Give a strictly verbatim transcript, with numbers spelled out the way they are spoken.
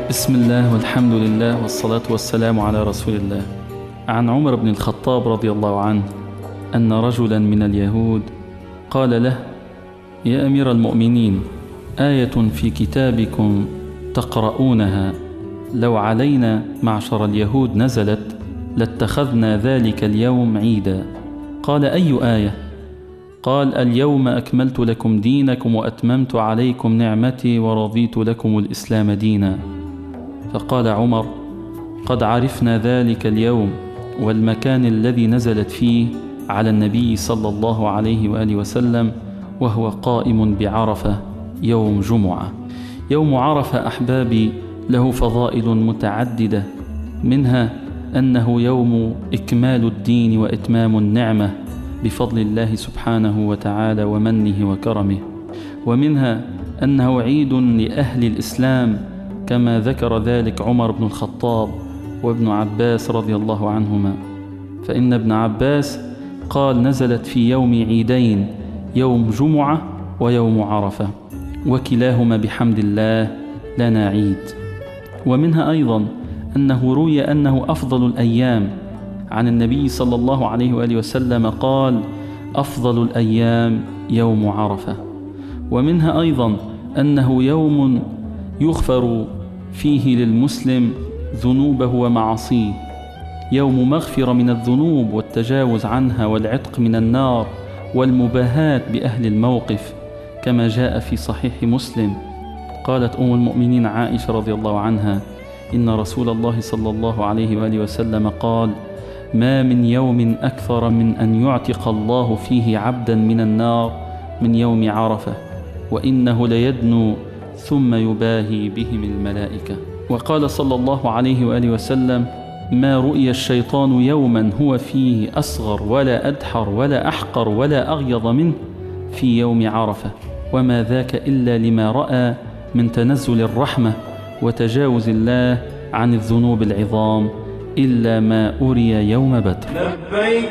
بسم الله والحمد لله والصلاة والسلام على رسول الله. عن عمر بن الخطاب رضي الله عنه أن رجلا من اليهود قال له: يا أمير المؤمنين، آية في كتابكم تقرؤونها لو علينا معشر اليهود نزلت لاتخذنا ذلك اليوم عيدا. قال: أي آية؟ قال: اليوم أكملت لكم دينكم وأتممت عليكم نعمتي ورضيت لكم الإسلام دينا. فقال عمر: قد عرفنا ذلك اليوم والمكان الذي نزلت فيه على النبي صلى الله عليه وآله وسلم، وهو قائم بعرفة يوم جمعة. يوم عرفة أحبابي له فضائل متعددة، منها أنه يوم إكمال الدين وإتمام النعمة بفضل الله سبحانه وتعالى ومنه وكرمه، ومنها أنه عيد لأهل الإسلام كما ذكر ذلك عمر بن الخطاب وابن عباس رضي الله عنهما. فإن ابن عباس قال: نزلت في يوم عيدين، يوم جمعة ويوم عرفة، وكلاهما بحمد الله لنا عيد. ومنها أيضا أنه روي أنه أفضل الأيام، عن النبي صلى الله عليه وآله وسلم قال: أفضل الأيام يوم عرفة. ومنها أيضا أنه يوم يغفر فيه للمسلم ذنوبه ومعاصيه، يوم مغفرة من الذنوب والتجاوز عنها والعتق من النار والمباهاة بأهل الموقف، كما جاء في صحيح مسلم. قالت أم المؤمنين عائشة رضي الله عنها: إن رسول الله صلى الله عليه وآله وسلم قال: ما من يوم أكثر من أن يعتق الله فيه عبدا من النار من يوم عرفة، وإنه ليدنو ثم يباهي بهم الملائكة. وقال صلى الله عليه وآله وسلم: ما رؤي الشيطان يوما هو فيه أصغر ولا أدحر ولا أحقر ولا أغيض منه في يوم عرفة، وما ذاك إلا لما رأى من تنزل الرحمة وتجاوز الله عن الذنوب العظام، إلا ما أري يوم بدر.